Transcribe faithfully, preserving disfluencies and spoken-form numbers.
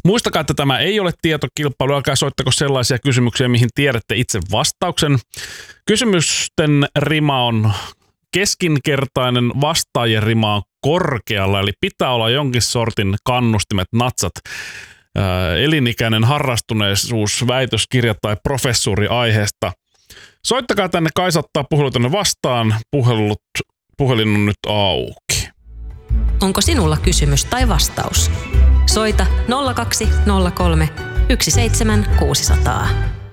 Muistakaa, että tämä ei ole tietokilpailu. Älkää soittako sellaisia kysymyksiä, mihin tiedätte itse vastauksen. Kysymysten rima on keskinkertainen, vastaajien rima on korkealla, eli pitää olla jonkin sortin kannustimet, natsat, ää, elinikäinen harrastuneisuus, väitöskirja tai professuuri aiheesta. Soittakaa tänne, Kaisa ottaa puhelun tänne vastaan. Puhelut, puhelin on nyt auki. Onko sinulla kysymys tai vastaus? Soita nolla kaksi nolla kolme yksi seitsemän kuusi nolla nolla.